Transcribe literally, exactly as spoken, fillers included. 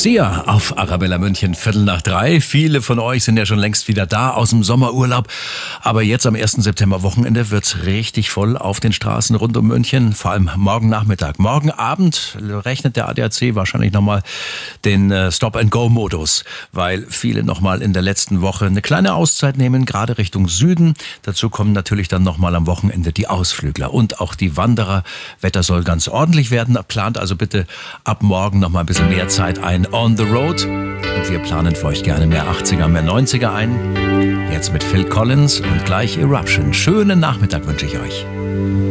Sia auf Arabella München, Viertel nach drei. Viele von euch sind ja schon längst wieder da aus dem Sommerurlaub. Aber jetzt am ersten September Wochenende wird's richtig voll auf den Straßen rund um München. Vor allem morgen Nachmittag. Morgen Abend rechnet der A D A C wahrscheinlich nochmal den Stop-and-Go-Modus, weil viele nochmal in der letzten Woche eine kleine Auszeit nehmen, gerade Richtung Süden. Dazu kommen natürlich dann nochmal am Wochenende die Ausflügler und auch die Wanderer. Wetter soll ganz ordentlich werden. Plant also bitte ab morgen nochmal ein bisschen mehr Zeit ein on the road. Und wir planen für euch gerne mehr achtziger, mehr neunziger ein. Jetzt mit Phil Collins und gleich Eruption. Schönen Nachmittag wünsche ich euch.